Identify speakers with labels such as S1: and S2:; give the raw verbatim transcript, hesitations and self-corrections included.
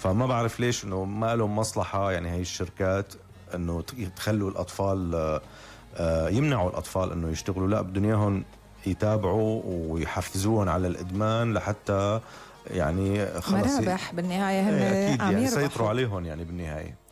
S1: فما بعرف ليش انه ما لهم مصلحه يعني هي الشركات انه تخلوا الاطفال آه، يمنعوا الاطفال انه يشتغلوا، لا بدهم اياهم يتابعوا ويحفزوهم على الادمان لحتى يعني خلص
S2: مرابح بالنهايه هن
S1: اكيد
S2: عم
S1: يعني
S2: يربحوا.
S1: يسيطروا عليهم يعني بالنهايه.